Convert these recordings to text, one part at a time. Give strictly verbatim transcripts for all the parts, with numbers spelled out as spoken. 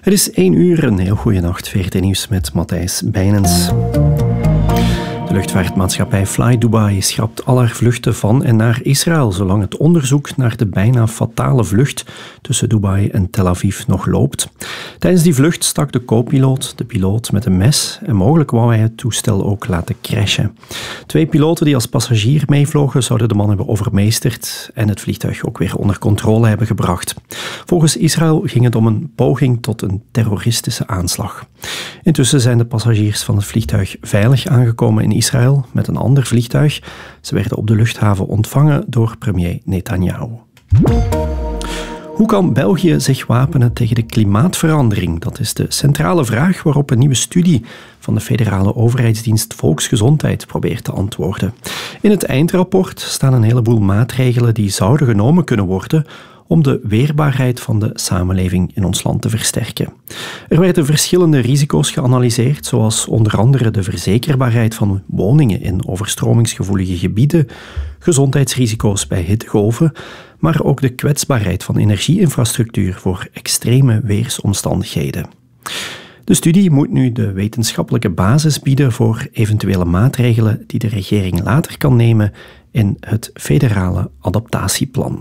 Het is één uur, een heel goede nacht. V R T Nieuws met Matthijs Bijnens. De luchtvaartmaatschappij Fly Dubai schrapt al haar vluchten van en naar Israël, zolang het onderzoek naar de bijna fatale vlucht tussen Dubai en Tel Aviv nog loopt. Tijdens die vlucht stak de co-piloot de piloot met een mes en mogelijk wou hij het toestel ook laten crashen. Twee piloten die als passagier meevlogen zouden de man hebben overmeesterd en het vliegtuig ook weer onder controle hebben gebracht. Volgens Israël ging het om een poging tot een terroristische aanslag. Intussen zijn de passagiers van het vliegtuig veilig aangekomen in Israël met een ander vliegtuig. Ze werden op de luchthaven ontvangen door premier Netanyahu. Hoe kan België zich wapenen tegen de klimaatverandering? Dat is de centrale vraag waarop een nieuwe studie van de federale overheidsdienst Volksgezondheid probeert te antwoorden. In het eindrapport staan een heleboel maatregelen die zouden genomen kunnen worden om de weerbaarheid van de samenleving in ons land te versterken. Er werden verschillende risico's geanalyseerd, zoals onder andere de verzekerbaarheid van woningen in overstromingsgevoelige gebieden, gezondheidsrisico's bij hittegolven, maar ook de kwetsbaarheid van energieinfrastructuur voor extreme weersomstandigheden. De studie moet nu de wetenschappelijke basis bieden voor eventuele maatregelen die de regering later kan nemen in het federale adaptatieplan.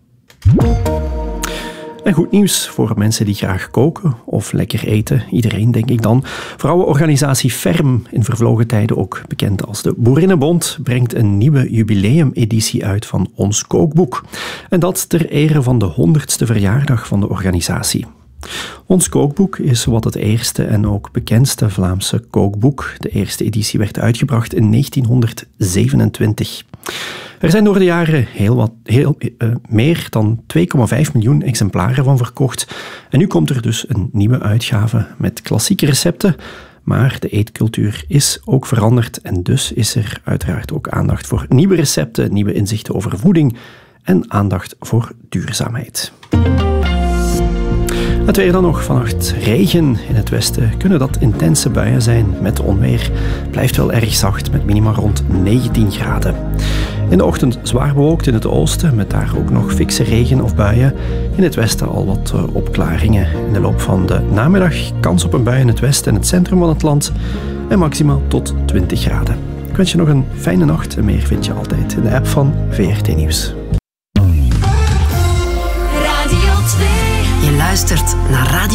En goed nieuws voor mensen die graag koken of lekker eten. Iedereen, denk ik dan. Vrouwenorganisatie Ferm, in vervlogen tijden ook bekend als de Boerinnenbond, brengt een nieuwe jubileumeditie uit van Ons Kookboek. En dat ter ere van de honderdste verjaardag van de organisatie. Ons Kookboek is wat het eerste en ook bekendste Vlaamse kookboek. De eerste editie werd uitgebracht in negentienhonderdzevenentwintig. Er zijn door de jaren heel wat, heel, uh, meer dan twee komma vijf miljoen exemplaren van verkocht. En nu komt er dus een nieuwe uitgave met klassieke recepten. Maar de eetcultuur is ook veranderd en dus is er uiteraard ook aandacht voor nieuwe recepten, nieuwe inzichten over voeding en aandacht voor duurzaamheid. Het weer dan nog. Vannacht regen in het westen. Kunnen dat intense buien zijn met onweer. Blijft wel erg zacht met minima rond negentien graden. In de ochtend zwaar bewolkt in het oosten, met daar ook nog fikse regen of buien. In het westen al wat uh, opklaringen. In de loop van de namiddag kans op een bui in het westen en het centrum van het land. En maximaal tot twintig graden. Ik wens je nog een fijne nacht en meer vind je altijd in de app van V R T Nieuws. Je luistert naar Radio